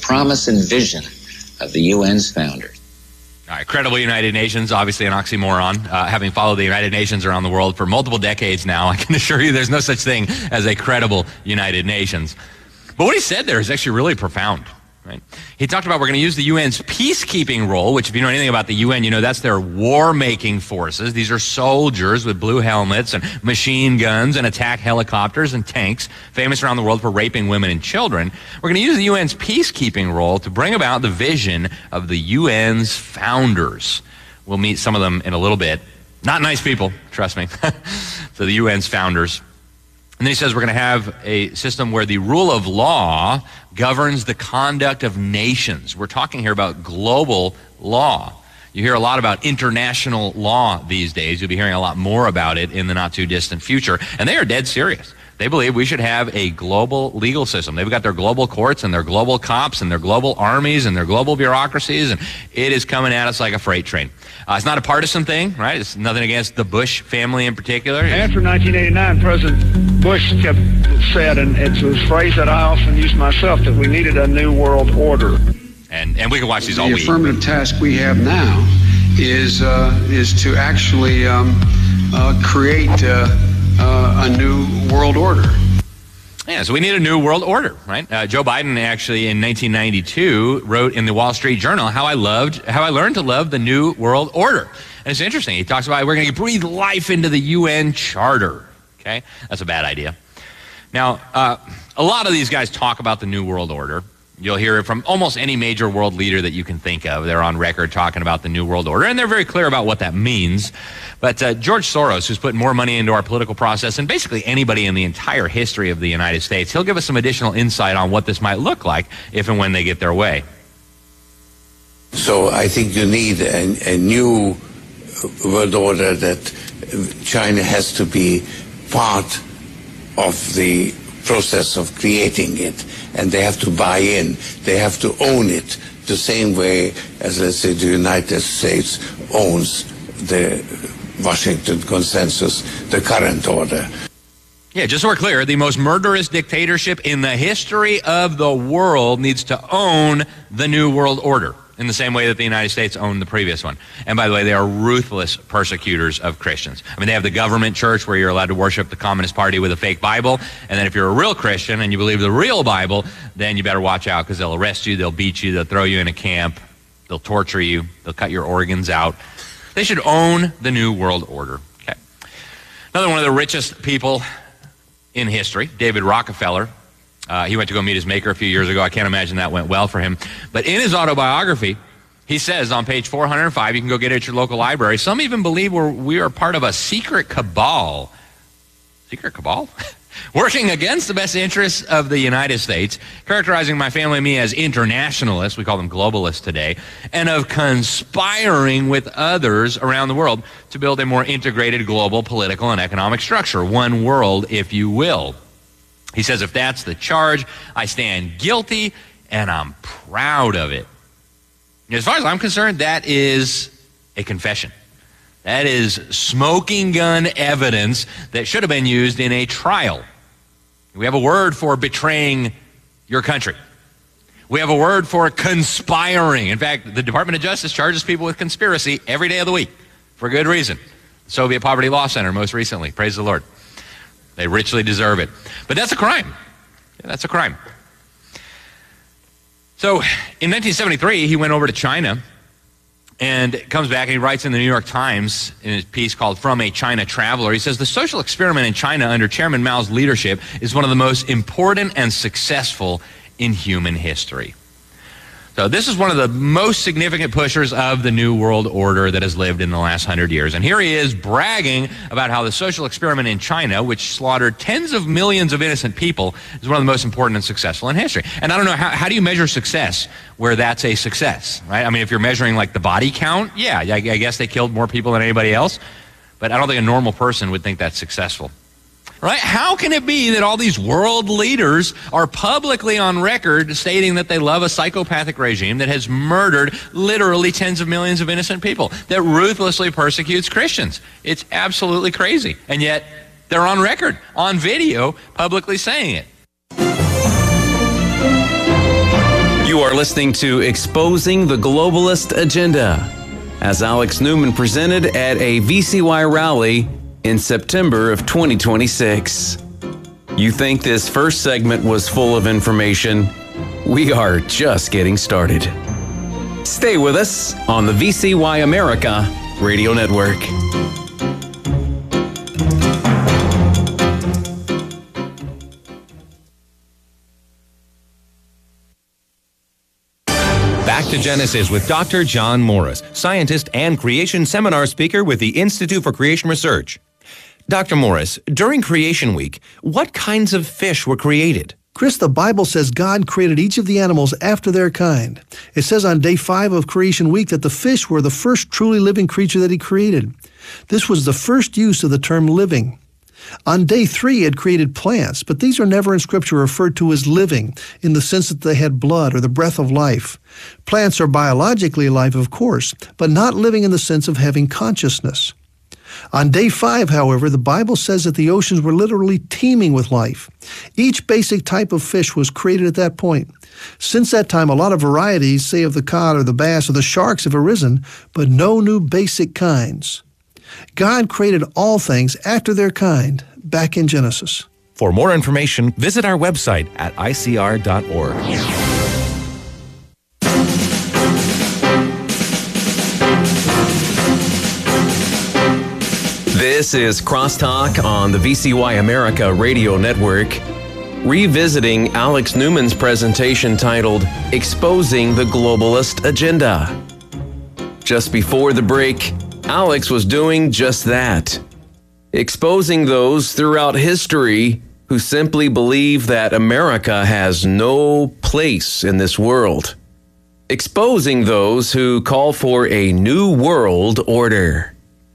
promise and vision of the UN's founders. All right, credible United Nations, obviously an oxymoron. Having followed the United Nations around the world for multiple decades now, I can assure you there's no such thing as a credible United Nations. But what he said there is actually really profound. Right? He talked about we're going to use the UN's peacekeeping role, which if you know anything about the UN, you know that's their war-making forces. These are soldiers with blue helmets and machine guns and attack helicopters and tanks, famous around the world for raping women and children. We're going to use the UN's peacekeeping role to bring about the vision of the UN's founders. We'll meet some of them in a little bit. Not nice people, trust me. So the UN's founders. And then he says we're going to have a system where the rule of law governs the conduct of nations. We're talking here about global law. You hear a lot about international law these days. You'll be hearing a lot more about it in the not too distant future. And they are dead serious. They believe we should have a global legal system. They've got their global courts and their global cops and their global armies and their global bureaucracies, and it is coming at us like a freight train. It's not a partisan thing, right? It's nothing against the Bush family in particular. After 1989, President Bush said, and it's a phrase that I often use myself, that we needed a new world order. And we can watch these all week. The affirmative task we have now is to actually create a new world order. Yeah, so we need a new world order, right? Joe Biden actually in 1992 wrote in the Wall Street Journal how I learned to love the new world order. And it's interesting. He talks about we're going to breathe life into the UN Charter. Okay, that's a bad idea. Now, a lot of these guys talk about the new world order. You'll hear it from almost any major world leader that you can think of. They're on record talking about the new world order, and they're very clear about what that means. But George Soros, who's put more money into our political process than basically anybody in the entire history of the United States, he'll give us some additional insight on what this might look like if and when they get their way. So I think you need a new world order that China has to be part of the process of creating it, and they have to buy in. They have to own it the same way as, let's say, the United States owns the Washington Consensus, the current order. Yeah, just so we're clear, the most murderous dictatorship in the history of the world needs to own the new world order in the same way that the United States owned the previous one. And by the way, they are ruthless persecutors of Christians. I mean, they have the government church where you're allowed to worship the Communist Party with a fake Bible. And then if you're a real Christian and you believe the real Bible, then you better watch out because they'll arrest you, they'll beat you, they'll throw you in a camp, they'll torture you, they'll cut your organs out. They should own the new world order. Okay. Another one of the richest people in history, David Rockefeller. He went to go meet his maker a few years ago. I can't imagine that went well for him. But in his autobiography, he says on page 405, you can go get it at your local library, some even believe we are part of a secret cabal. Secret cabal? Working against the best interests of the United States, characterizing my family and me as internationalists, we call them globalists today, and of conspiring with others around the world to build a more integrated global political and economic structure. One world, if you will. He says, if that's the charge, I stand guilty, and I'm proud of it. As far as I'm concerned, that is a confession. That is smoking gun evidence that should have been used in a trial. We have a word for betraying your country. We have a word for conspiring. In fact, the Department of Justice charges people with conspiracy every day of the week for good reason. The Soviet Poverty Law Center most recently. Praise the Lord. They richly deserve it. But that's a crime. Yeah, that's a crime. So in 1973, he went over to China and comes back and he writes in the New York Times in his piece called From a China Traveler. He says, the social experiment in China under Chairman Mao's leadership is one of the most important and successful in human history. So this is one of the most significant pushers of the New World Order that has lived in the last 100 years. And here he is bragging about how the social experiment in China, which slaughtered tens of millions of innocent people, is one of the most important and successful in history. And I don't know, how do you measure success where that's a success, right? I mean, if you're measuring like the body count, yeah, I guess they killed more people than anybody else. But I don't think a normal person would think that's successful. Right? How can it be that all these world leaders are publicly on record stating that they love a psychopathic regime that has murdered literally tens of millions of innocent people, that ruthlessly persecutes Christians? It's absolutely crazy. And yet they're on record, on video, publicly saying it. You are listening to Exposing the Globalist Agenda, as Alex Newman presented at a VCY rally in September of 2026. You think this first segment was full of information? We are just getting started. Stay with us on the VCY America Radio Network. Back to Genesis with Dr. John Morris, scientist and creation seminar speaker with the Institute for Creation Research. Dr. Morris, during Creation Week, what kinds of fish were created? Chris, the Bible says God created each of the animals after their kind. It says on day 5 of Creation Week that the fish were the first truly living creature that he created. This was the first use of the term living. On day 3, he had created plants, but these are never in Scripture referred to as living in the sense that they had blood or the breath of life. Plants are biologically alive, of course, but not living in the sense of having consciousness. On day 5, however, the Bible says that the oceans were literally teeming with life. Each basic type of fish was created at that point. Since that time, a lot of varieties, say of the cod or the bass or the sharks, have arisen, but no new basic kinds. God created all things after their kind back in Genesis. For more information, visit our website at icr.org. This is Crosstalk on the VCY America Radio Network, revisiting Alex Newman's presentation titled Exposing the Globalist Agenda. Just before the break, Alex was doing just that, exposing those throughout history who simply believe that America has no place in this world, exposing those who call for a new world order.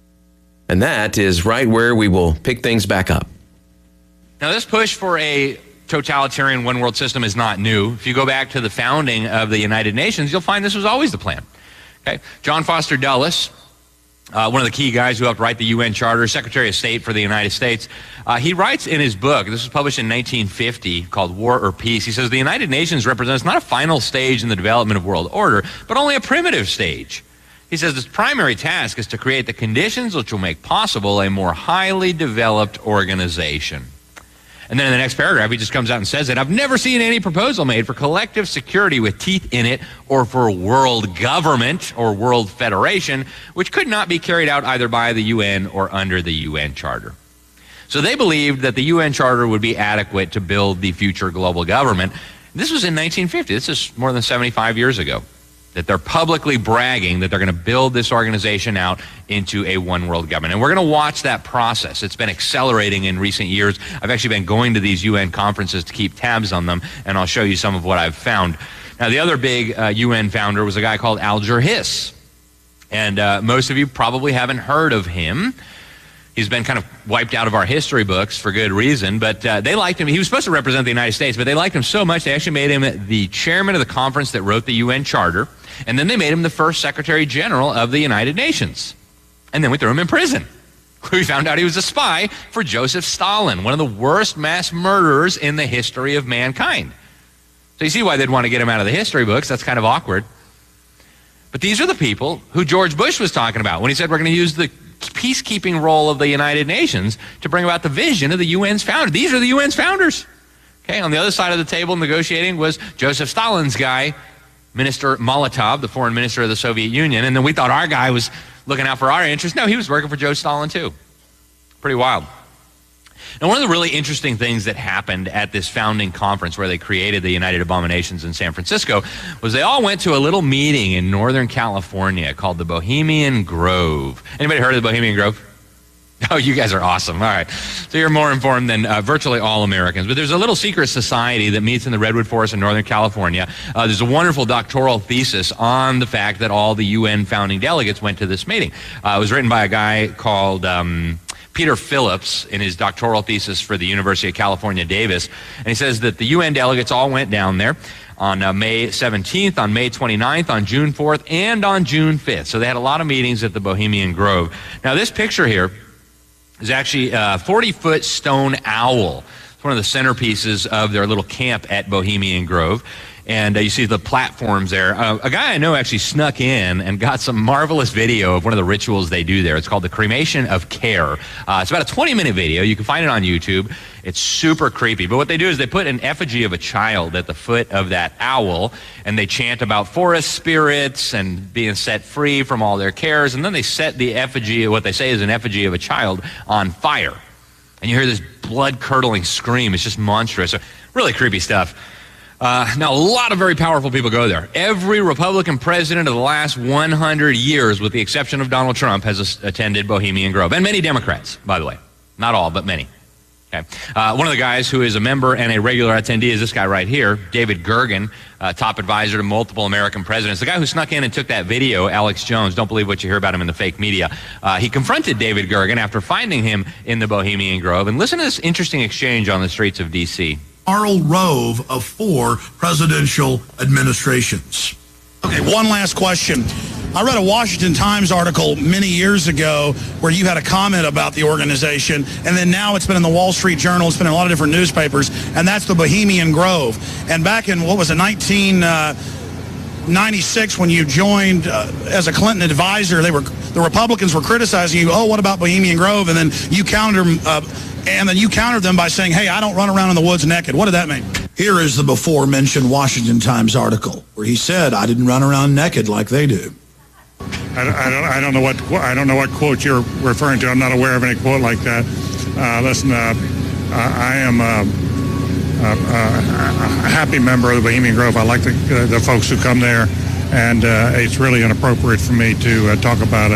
And that is right where we will pick things back up. Now, this push for a totalitarian one-world system is not new. If you go back to the founding of the United Nations, you'll find this was always the plan. Okay? John Foster Dulles, one of the key guys who helped write the UN Charter, Secretary of State for the United States, he writes in his book, this was published in 1950, called War or Peace, he says, the United Nations represents not a final stage in the development of world order, but only a primitive stage. He says its primary task is to create the conditions which will make possible a more highly developed organization. And then in the next paragraph, he just comes out and says that I've never seen any proposal made for collective security with teeth in it or for world government or world federation, which could not be carried out either by the UN or under the UN Charter. So they believed that the UN Charter would be adequate to build the future global government. This was in 1950. This is more than 75 years ago, that they're publicly bragging that they're going to build this organization out into a one-world government. And we're going to watch that process. It's been accelerating in recent years. I've actually been going to these UN conferences to keep tabs on them, and I'll show you some of what I've found. Now, the other big UN founder was a guy called Alger Hiss. And most of you probably haven't heard of him. He's been kind of wiped out of our history books for good reason, but they liked him. He was supposed to represent the United States, but they liked him so much they actually made him the chairman of the conference that wrote the UN Charter, and then they made him the first Secretary General of the United Nations. And then we threw him in prison. We found out he was a spy for Joseph Stalin, one of the worst mass murderers in the history of mankind. So you see why they'd want to get him out of the history books. That's kind of awkward. But these are the people who George Bush was talking about when he said we're going to use the peacekeeping role of the United Nations to bring about the vision of the UN's founder. These are the UN's founders. Okay, on the other side of the table negotiating was Joseph Stalin's guy, Minister Molotov, the foreign minister of the Soviet Union, and then we thought our guy was looking out for our interests. No, he was working for Joe Stalin too. Pretty wild. Now, one of the really interesting things that happened at this founding conference where they created the United Abominations in San Francisco was they all went to a little meeting in Northern California called the Bohemian Grove. Anybody heard of the Bohemian Grove? Oh, you guys are awesome. All right. So you're more informed than virtually all Americans. But there's a little secret society that meets in the Redwood Forest in Northern California. There's a wonderful doctoral thesis on the fact that all the UN founding delegates went to this meeting. It was written by a guy called Peter Phillips in his doctoral thesis for the University of California, Davis. And he says that the UN delegates all went down there on May 17th, on May 29th, on June 4th, and on June 5th. So they had a lot of meetings at the Bohemian Grove. Now, this picture here is actually a 40-foot stone owl. It's one of the centerpieces of their little camp at Bohemian Grove. And you see the platforms there. A guy I know actually snuck in and got some marvelous video of one of the rituals they do there. It's called the Cremation of Care. It's about a 20-minute video. You can find it on YouTube. It's super creepy. But what they do is they put an effigy of a child at the foot of that owl, and they chant about forest spirits and being set free from all their cares. And then they set the effigy, what they say is an effigy of a child, on fire. And you hear this blood-curdling scream. It's just monstrous. Really creepy stuff. Now, a lot of very powerful people go there. Every Republican president of the last 100 years, with the exception of Donald Trump, has attended Bohemian Grove. And many Democrats, by the way. Not all, but many. Okay. One of the guys who is a member and a regular attendee is this guy right here, David Gergen, top advisor to multiple American presidents. The guy who snuck in and took that video, Alex Jones, don't believe what you hear about him in the fake media. He confronted David Gergen after finding him in the Bohemian Grove. And listen to this interesting exchange on the streets of D.C. Karl Rove of 4 presidential administrations. Okay, one last question. I read a Washington Times article many years ago where you had a comment about the organization, and then now it's been in the Wall Street Journal, it's been in a lot of different newspapers, and that's the Bohemian Grove. And back in, 1996, when you joined as a Clinton advisor, the Republicans were criticizing you, oh, what about Bohemian Grove? And then you countered them by saying, hey, I don't run around in the woods naked. What did that mean? Here is the before-mentioned Washington Times article where he said, I didn't run around naked like they do. I don't know what quote you're referring to. I'm not aware of any quote like that. Listen, I am a happy member of the Bohemian Grove. I like the folks who come there, and it's really inappropriate for me to talk about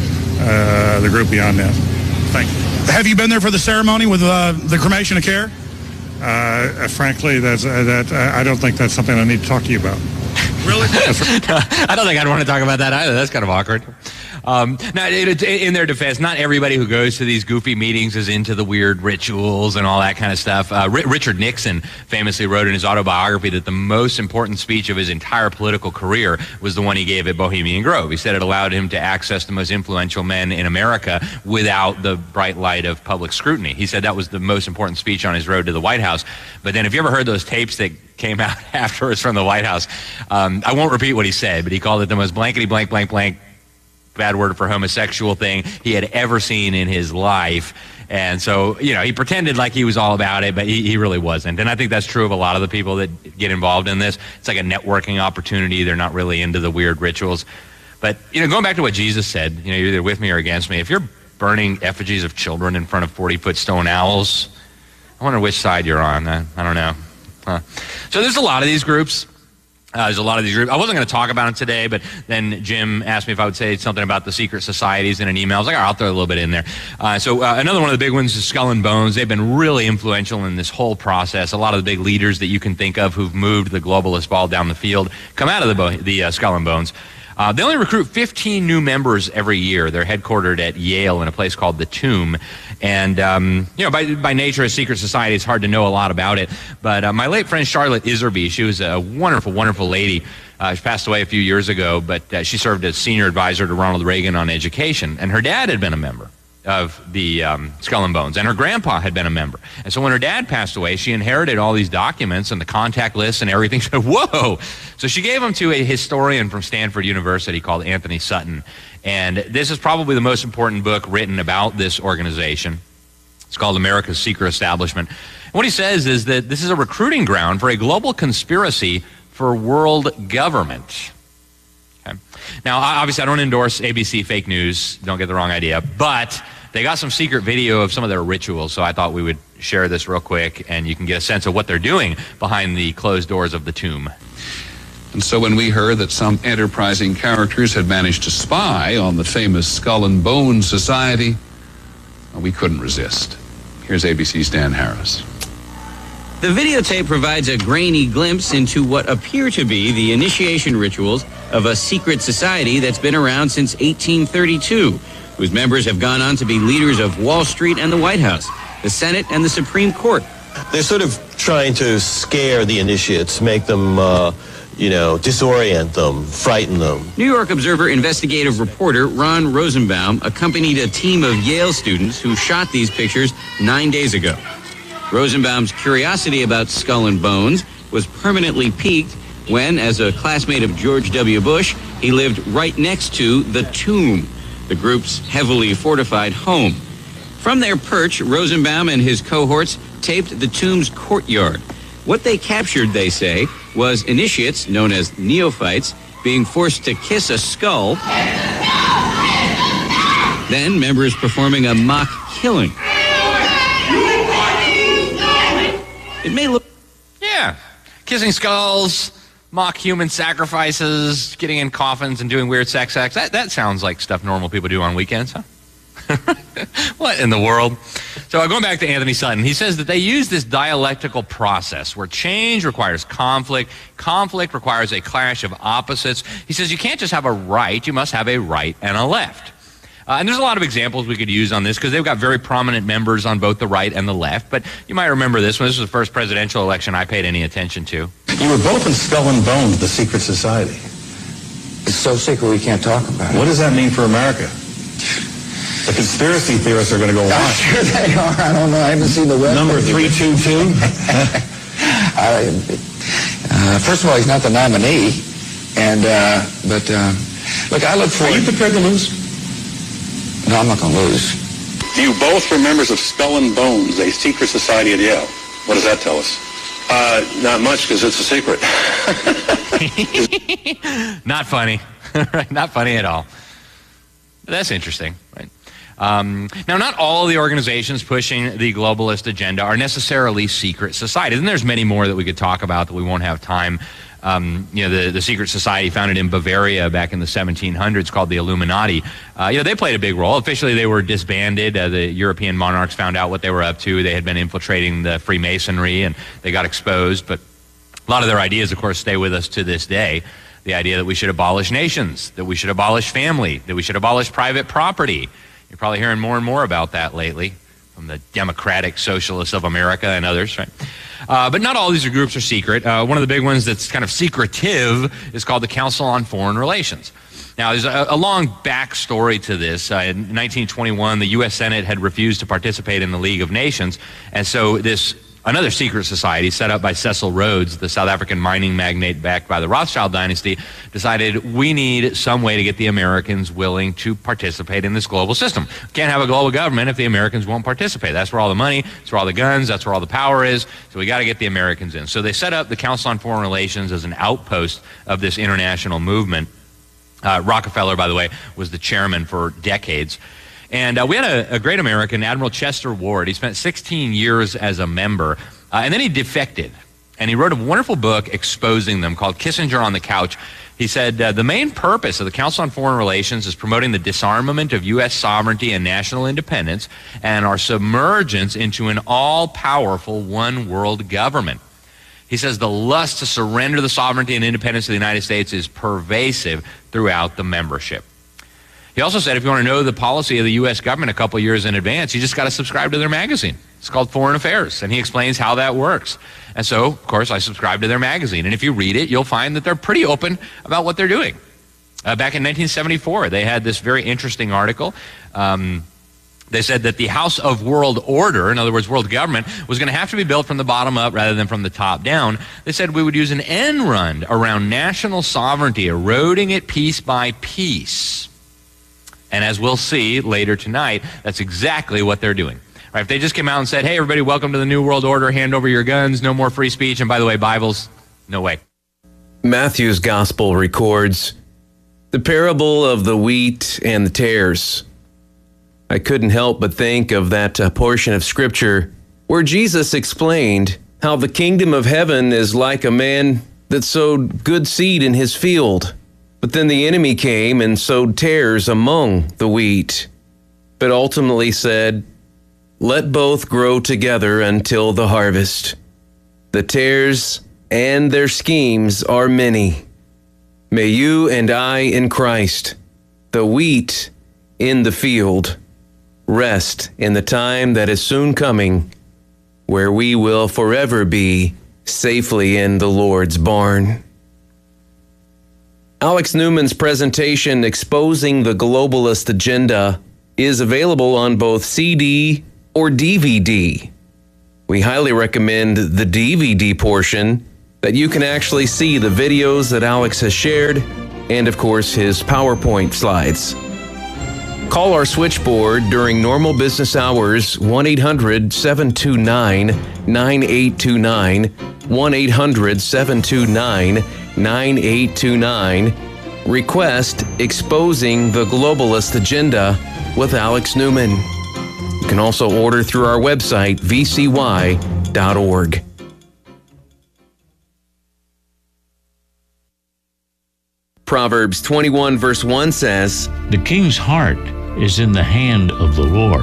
the group beyond that. Thank you. Have you been there for the ceremony with the Cremation of Care? Frankly, I don't think that's something I need to talk to you about. Really? I don't think I'd want to talk about that either. That's kind of awkward. Now, in their defense, not everybody who goes to these goofy meetings is into the weird rituals and all that kind of stuff. Richard Nixon famously wrote in his autobiography that the most important speech of his entire political career was the one he gave at Bohemian Grove. He said it allowed him to access the most influential men in America without the bright light of public scrutiny. He said that was the most important speech on his road to the White House. But then if you ever heard those tapes that came out afterwards from the White House, I won't repeat what he said, but he called it the most blankety blank blank blank, bad word for homosexual thing he had ever seen in his life. And so, he pretended like he was all about it, but he really wasn't. And I think that's true of a lot of the people that get involved in this. It's like a networking opportunity. They're not really into the weird rituals. But, going back to what Jesus said, you're either with me or against me. If you're burning effigies of children in front of 40-foot stone owls, I wonder which side you're on. I don't know. So there's a lot of these groups. I wasn't going to talk about them today, but then Jim asked me if I would say something about the secret societies in an email. I was like, all right, I'll throw a little bit in there. So another one of the big ones is Skull and Bones. They've been really influential in this whole process. A lot of the big leaders that you can think of who've moved the globalist ball down the field come out of the Skull and Bones. They only recruit 15 new members every year. They're headquartered at Yale in a place called the Tomb. And, by nature, a secret society, it's hard to know a lot about it. But my late friend Charlotte Iserby, she was a wonderful, wonderful lady. She passed away a few years ago, but she served as senior advisor to Ronald Reagan on education. And her dad had been a member of the Skull and Bones, and her grandpa had been a member. And so when her dad passed away, she inherited all these documents and the contact lists and everything. She said, whoa! So she gave them to a historian from Stanford University called Anthony Sutton. And this is probably the most important book written about this organization. It's called America's Secret Establishment. And what he says is that this is a recruiting ground for a global conspiracy for world government. Okay. Now, obviously, I don't endorse ABC fake news. Don't get the wrong idea. But they got some secret video of some of their rituals, so I thought we would share this real quick, and you can get a sense of what they're doing behind the closed doors of the Tomb. And so when we heard that some enterprising characters had managed to spy on the famous Skull and Bones Society, we couldn't resist. Here's ABC's Dan Harris. The videotape provides a grainy glimpse into what appear to be the initiation rituals of a secret society that's been around since 1832, whose members have gone on to be leaders of Wall Street and the White House, the Senate and the Supreme Court. They're sort of trying to scare the initiates, make them, disorient them, frighten them. New York Observer investigative reporter Ron Rosenbaum accompanied a team of Yale students who shot these pictures 9 days ago. Rosenbaum's curiosity about Skull and Bones was permanently piqued when, as a classmate of George W. Bush, he lived right next to the Tomb, the group's heavily fortified home. From their perch, Rosenbaum and his cohorts taped the Tomb's courtyard. What they captured, they say, was initiates, known as neophytes, being forced to kiss a skull, then members performing a mock killing. It may look... Yeah, kissing skulls, mock human sacrifices, getting in coffins and doing weird sex acts. That sounds like stuff normal people do on weekends, huh? What in the world? So going back to Anthony Sutton, he says that they use this dialectical process where change requires conflict, conflict requires a clash of opposites. He says you can't just have a right, you must have a right and a left. And there's a lot of examples we could use on this because they've got very prominent members on both the right and the left. But you might remember this one. This was the first presidential election I paid any attention to. You were both in Skull and Bones, the secret society. It's so secret we can't talk about it. What does that mean for America? The conspiracy theorists are going to go wild. Sure they are. I don't know. I haven't seen the web. Number 322? First of all, he's not the nominee. And, look, I look forward... Are you prepared to lose? No, I'm not going to lose. You both were members of Skull and Bones, a secret society at Yale. What does that tell us? Not much, because it's a secret. Not funny. Not funny at all. But that's interesting, right? Now, not all of the organizations pushing the globalist agenda are necessarily secret societies, and there's many more that we could talk about that we won't have time. The secret society founded in Bavaria back in the 1700s called the Illuminati. They played a big role. Officially, they were disbanded. The European monarchs found out what they were up to. They had been infiltrating the Freemasonry, and they got exposed. But a lot of their ideas, of course, stay with us to this day. The idea that we should abolish nations, that we should abolish family, that we should abolish private property. You're probably hearing more and more about that lately from the Democratic Socialists of America and others, right? But not all these groups are secret. One of the big ones that's kind of secretive is called the Council on Foreign Relations. Now, there's a long backstory to this. In 1921, the U.S. Senate had refused to participate in the League of Nations, and so another secret society set up by Cecil Rhodes, the South African mining magnate backed by the Rothschild dynasty, decided we need some way to get the Americans willing to participate in this global system. We can't have a global government if the Americans won't participate. That's where all the money, that's where all the guns, that's where all the power is. So we got to get the Americans in. So they set up the Council on Foreign Relations as an outpost of this international movement. Rockefeller, by the way, was the chairman for decades. And we had a great American, Admiral Chester Ward. He spent 16 years as a member, and then he defected. And he wrote a wonderful book exposing them called Kissinger on the Couch. He said, the main purpose of the Council on Foreign Relations is promoting the disarmament of U.S. sovereignty and national independence and our submergence into an all-powerful one-world government. He says the lust to surrender the sovereignty and independence of the United States is pervasive throughout the membership. He also said if you want to know the policy of the U.S. government a couple years in advance, you just got to subscribe to their magazine. It's called Foreign Affairs, and he explains how that works. And so, of course, I subscribe to their magazine. And if you read it, you'll find that they're pretty open about what they're doing. Back in 1974, they had this very interesting article. They said that the House of World Order, in other words, world government, was going to have to be built from the bottom up rather than from the top down. They said we would use an end run around national sovereignty, eroding it piece by piece. And as we'll see later tonight, that's exactly what they're doing. Right, if they just came out and said, hey, everybody, welcome to the New World Order, hand over your guns, no more free speech, and by the way, Bibles, no way. Matthew's Gospel records the parable of the wheat and the tares. I couldn't help but think of that portion of Scripture where Jesus explained how the kingdom of heaven is like a man that sowed good seed in his field. But then the enemy came and sowed tares among the wheat, but ultimately said, let both grow together until the harvest. The tares and their schemes are many. May you and I in Christ, the wheat in the field, rest in the time that is soon coming, where we will forever be safely in the Lord's barn. Alex Newman's presentation, Exposing the Globalist Agenda, is available on both CD or DVD. We highly recommend the DVD portion that you can actually see the videos that Alex has shared and, of course, his PowerPoint slides. Call our switchboard during normal business hours, 1-800-729-9829, 1-800-729-9829. Request Exposing the Globalist Agenda with Alex Newman. You can also order through our website, vcy.org. Proverbs 21 verse 1 says, "The king's heart is in the hand of the Lord,